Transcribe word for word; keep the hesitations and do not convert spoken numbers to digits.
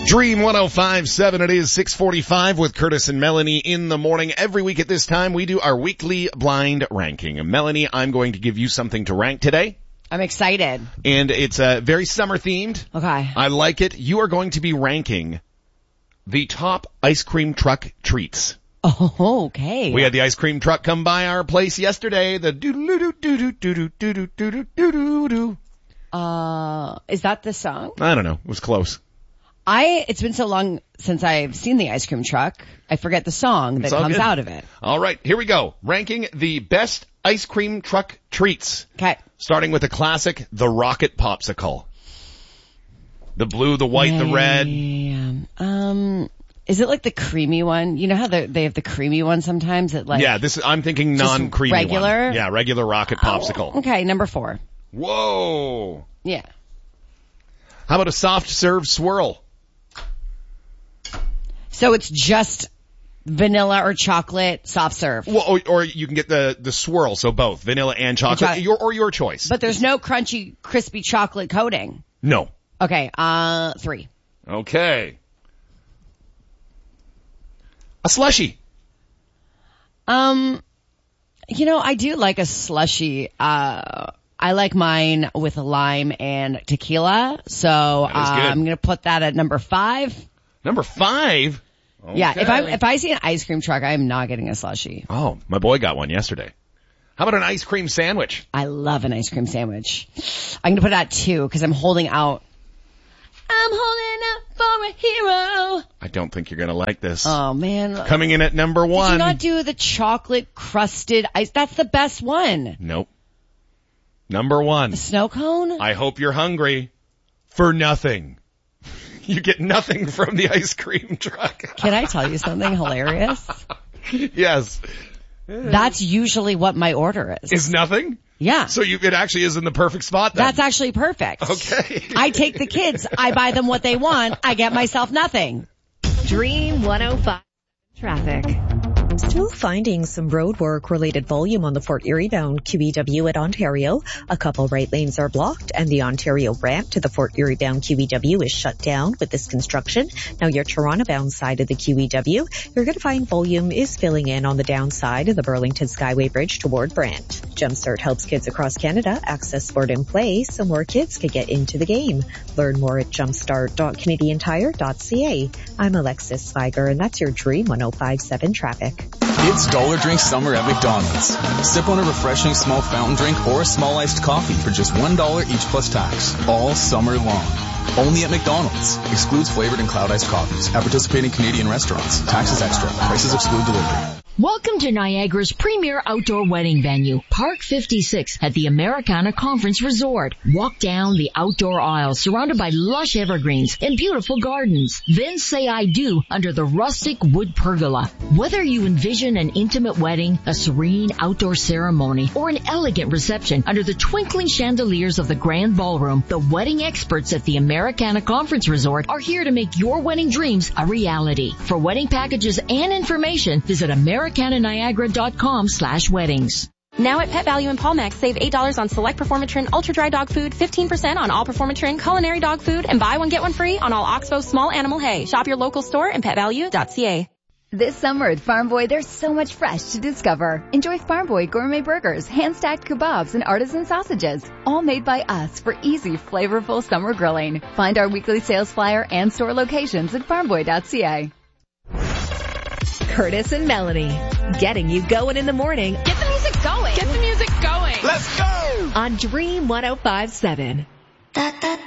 Dream one oh five point seven, it is six forty-five with Curtis and Melanie in the morning. Every week at this time, we do our weekly blind ranking. Melanie, I'm going to give you something to rank today. I'm excited. And it's uh, very summer themed. Okay. I like it. You are going to be ranking the top ice cream truck treats. Oh, okay. We had the ice cream truck come by our place yesterday. The doo-doo-doo-doo-doo-doo-doo-doo-doo-doo. Uh, is that the song? I don't know. It was close. I, it's been so long since I've seen the ice cream truck, I forget the song that comes good. out of it. All right, here we go. Ranking the best ice cream truck treats. Okay. Starting with the classic, the Rocket Popsicle. The blue, the white, the red. Um, is it like the creamy one? You know how the, they have the creamy one sometimes? That like yeah, this is, I'm thinking non-creamy regular? one. Yeah, regular Rocket Popsicle. Oh, okay, number four. Whoa. Yeah. How about a soft serve swirl? So it's just vanilla or chocolate soft serve. Well, or, or you can get the, the swirl, so both vanilla and chocolate, cho- your, or your choice. But there's no crunchy, crispy chocolate coating. No. Okay, uh, three. Okay. A slushie. Um, you know, I do like a slushie. Uh, I like mine with lime and tequila, so uh, I'm going to put that at number five. Number five? Okay. Yeah, if I if I see an ice cream truck, I am not getting a slushie. Oh, my boy got one yesterday. How about an ice cream sandwich? I love an ice cream sandwich. I'm going to put it at two because I'm holding out. I'm holding out for a hero. I don't think you're going to like this. Oh, man. Coming in at number one. Did you not do the chocolate crusted ice? That's the best one. Nope. Number one. The snow cone? I hope you're hungry for nothing. You get nothing from the ice cream truck. Can I tell you something hilarious? Yes. That's usually what my order is. Is nothing? Yeah. So you, it actually is in the perfect spot then. That's actually perfect. Okay. I take the kids. I buy them what they want. I get myself nothing. Dream one oh five traffic. Still finding some road work related volume on the Fort Erie bound Q E W at Ontario. A couple right lanes are blocked and the Ontario ramp to the Fort Erie bound Q E W is shut down with this construction. Now your Toronto bound side of the Q E W, you're going to find volume is filling in on the downside of the Burlington Skyway Bridge toward Brant. Jumpstart helps kids across Canada access sport and play so more kids can get into the game. Learn more at jumpstart dot canadian tire dot c a. I'm Alexis Sviger and that's your Dream one oh five point seven traffic. It's Dollar Drink Summer at McDonald's. Sip on a refreshing small fountain drink or a small iced coffee for just one dollar each plus tax. All summer long. Only at McDonald's. Excludes flavored and cloud iced coffees. At participating Canadian restaurants. Taxes extra. Prices exclude delivery. Welcome to Niagara's premier outdoor wedding venue, Park fifty-six at the Americana Conference Resort. Walk down the outdoor aisle surrounded by lush evergreens and beautiful gardens. Then say I do under the rustic wood pergola. Whether you envision an intimate wedding, a serene outdoor ceremony, or an elegant reception under the twinkling chandeliers of the grand ballroom, the wedding experts at the Americana Conference Resort are here to make your wedding dreams a reality. For wedding packages and information, visit Americana Niagara.com slash weddings. Now at Pet Value and Palmex, save eight dollars on select Performatrin Ultra Dry Dog Food, fifteen percent on all Performatrin Culinary Dog Food, and buy one get one free on all Oxbow Small Animal Hay. Shop your local store and pet value dot c a. This summer at Farm Boy, there's so much fresh to discover. Enjoy Farm Boy gourmet burgers, hand-stacked kebabs, and artisan sausages. All made by us for easy, flavorful summer grilling. Find our weekly sales flyer and store locations at farm boy dot c a. Curtis and Melanie, getting you going in the morning. Get the music going. Get the music going. Let's go! On Dream one oh five point seven.